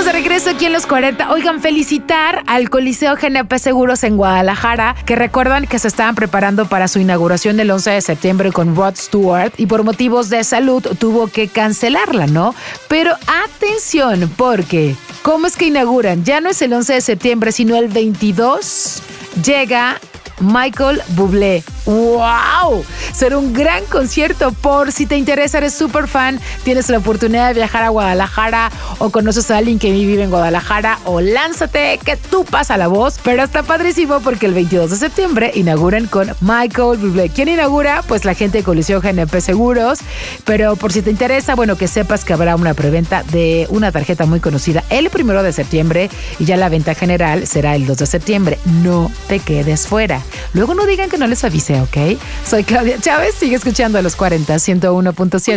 Estamos de regreso aquí en Los 40. Oigan, felicitar al Coliseo GNP Seguros en Guadalajara, que recuerdan que se estaban preparando para su inauguración el 11 de septiembre con Rod Stewart y por motivos de salud tuvo que cancelarla, ¿no? Pero atención, porque ¿cómo es que inauguran? Ya no es el 11 de septiembre, sino el 22. Llega Michael Bublé. ¡Wow! Será un gran concierto. Por si te interesa, eres súper fan, tienes la oportunidad de viajar a Guadalajara o conoces a alguien que vive en Guadalajara, o lánzate, que tú pasa la voz. Pero está padrísimo porque el 22 de septiembre inauguran con Michael Bublé. ¿Quién inaugura? Pues la gente de Coliseo GNP Seguros. Pero por si te interesa, bueno, que sepas que habrá una preventa de una tarjeta muy conocida el 1 de septiembre y ya la venta general será el 2 de septiembre. No te quedes fuera. Luego no digan que no les avisé, ¿ok? Soy Claudia Chávez, sigue escuchando a Los 40, 101.7.